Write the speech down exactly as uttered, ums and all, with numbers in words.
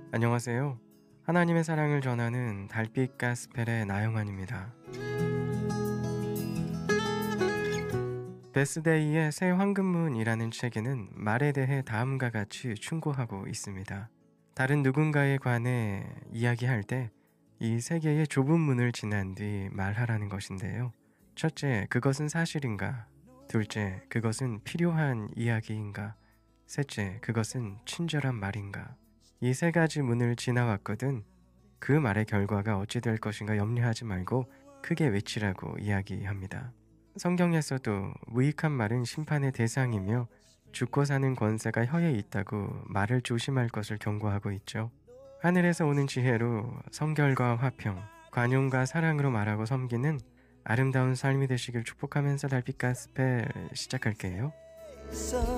안녕하세요. 하나님의 사랑을 전하는 달빛 가스펠의 나영환입니다. 베스데이의 새 황금문이라는 책에는 말에 대해 다음과 같이 충고하고 있습니다. 다른 누군가에 관해 이야기할 때 이 세계의 좁은 문을 지난 뒤 말하라는 것인데요. 첫째, 그것은 사실인가? 둘째, 그것은 필요한 이야기인가? 셋째, 그것은 친절한 말인가? 이 세 가지 문을 지나왔거든 그 말의 결과가 어찌 될 것인가 염려하지 말고 크게 외치라고 이야기합니다. 성경에서도 무익한 말은 심판의 대상이며 죽고 사는 권세가 혀에 있다고 말을 조심할 것을 경고하고 있죠. 하늘에서 오는 지혜로 성결과 화평, 관용과 사랑으로 말하고 섬기는 아름다운 삶이 되시길 축복하면서 달빛 가스펠 시작할게요.